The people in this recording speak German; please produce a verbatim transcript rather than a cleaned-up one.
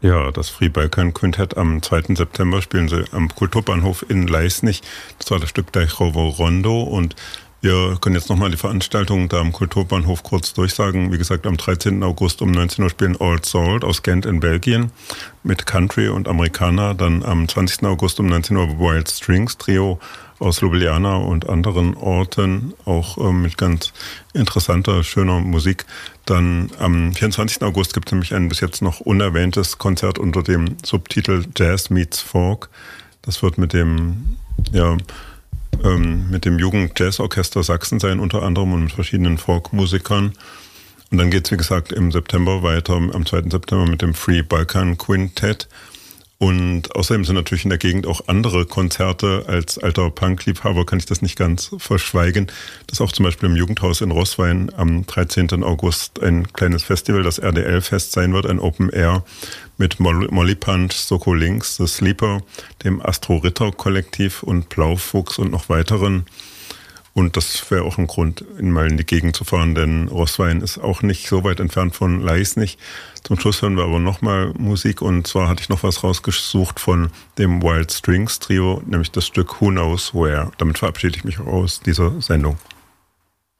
Ja, das Free Balkan Quintett am zweiten September spielen sie am Kulturbahnhof in Leisnig. Das war das Stück Dejrovo Rondo und wir können jetzt nochmal die Veranstaltung da am Kulturbahnhof kurz durchsagen. Wie gesagt, am dreizehnten August um neunzehn Uhr spielen Old Salt aus Gent in Belgien mit Country und Amerikaner. Dann am zwanzigsten August um neunzehn Uhr Wild Strings Trio aus Ljubljana und anderen Orten, auch äh, mit ganz interessanter, schöner Musik. Dann am vierundzwanzigsten August gibt es nämlich ein bis jetzt noch unerwähntes Konzert unter dem Subtitel Jazz Meets Folk. Das wird mit dem, ja, ähm, mit dem Jugend-Jazz-Orchester Sachsen sein, unter anderem, und mit verschiedenen Folkmusikern. Und dann geht es, wie gesagt, im September weiter, am zweiten September mit dem Free Balkan Quintett. Und außerdem sind natürlich in der Gegend auch andere Konzerte. Als alter Punk-Liebhaber kann ich das nicht ganz verschweigen. Das ist auch zum Beispiel im Jugendhaus in Roßwein am dreizehnten August ein kleines Festival, das R D L-Fest sein wird, ein Open Air mit Molly Punch, Soko Links, The Sleeper, dem Astro Ritter Kollektiv und Blaufuchs und noch weiteren. Und das wäre auch ein Grund, mal in die Gegend zu fahren, denn Roßwein ist auch nicht so weit entfernt von Leisnig. Zum Schluss hören wir aber nochmal Musik, und zwar hatte ich noch was rausgesucht von dem Wild Strings Trio, nämlich das Stück Who Knows Where. Damit verabschiede ich mich auch aus dieser Sendung.